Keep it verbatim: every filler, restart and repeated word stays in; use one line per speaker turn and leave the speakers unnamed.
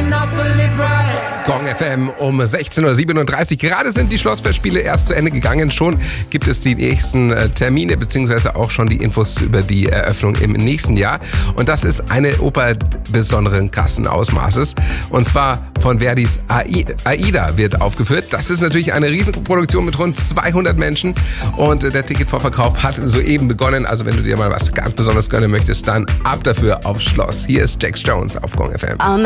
Gong F M um sechzehn Uhr siebenunddreißig. Gerade sind die Schlossfestspiele erst zu Ende gegangen. Schon gibt es die nächsten Termine, beziehungsweise auch schon die Infos über die Eröffnung im nächsten Jahr. Und das ist eine Oper besonderen Kassenausmaßes. Und zwar von Verdis Aida wird aufgeführt. Das ist natürlich eine Riesenproduktion mit rund zweihundert Menschen. Und der Ticketvorverkauf hat soeben begonnen. Also wenn du dir mal was ganz Besonderes gönnen möchtest, dann ab dafür aufs Schloss. Hier ist Jax Jones auf Gong F M.